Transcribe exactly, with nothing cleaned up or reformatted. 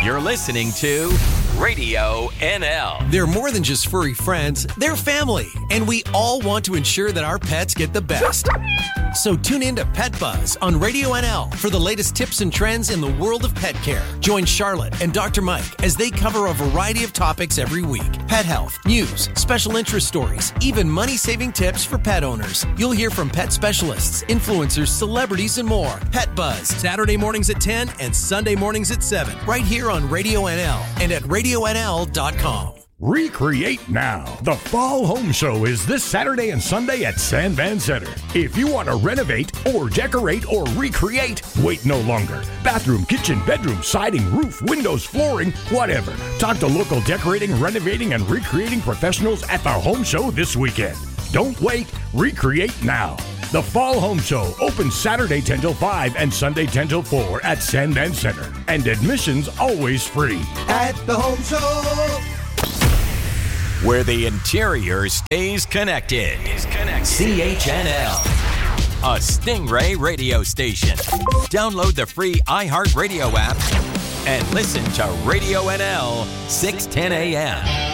You're listening to Radio N L. They're more than just furry friends, they're family, and we all want to ensure that our pets get the best. So tune in to Pet Buzz on Radio N L for the latest tips and trends in the world of pet care. Join Charlotte and Doctor Mike as they cover a variety of topics every week. Pet health, news, special interest stories, even money-saving tips for pet owners. You'll hear from pet specialists, influencers, celebrities, and more. Pet Buzz, Saturday mornings at ten and Sunday mornings at seven, right here on Radio N L and at radio n l dot com. Recreate now. The Fall Home Show is this Saturday and Sunday at San Van Center. If you want to renovate or decorate or recreate, wait no longer. Bathroom, kitchen, bedroom, siding, roof, windows, flooring, whatever. Talk to local decorating, renovating, and recreating professionals at the Home Show this weekend. Don't wait. Recreate now. The Fall Home Show opens Saturday ten till five and Sunday ten till four at San Van Center. And admission's always free. At the Home Show. Where the interior stays connected. Is connected. C H N L, a Stingray radio station. Download the free iHeartRadio app and listen to Radio N L six ten a.m.